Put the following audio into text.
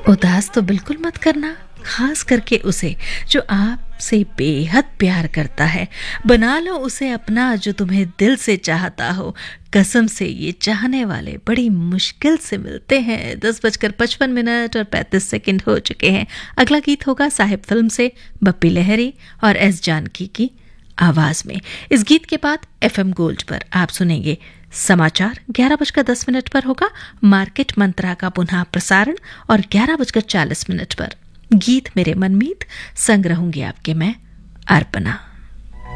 उदास तो बिल्कुल मत करना, खास करके उसे जो आपसे बेहद प्यार करता है। बना लो उसे अपना जो तुम्हें दिल से चाहता हो। कसम से ये चाहने वाले बड़ी मुश्किल से मिलते हैं। 10:55 और 35 हो चुके हैं। अगला गीत होगा साहिब फिल्म से, बप्पी लहरी और एस जानकी की आवाज में। इस गीत के बाद FM गोल्ड पर आप सुनेंगे समाचार। 11:10 पर होगा मार्केट मंत्रा का पुनः प्रसारण और 11:40 पर गीत मेरे मनमीत। संग रहूंगी आपके मैं अर्पणा।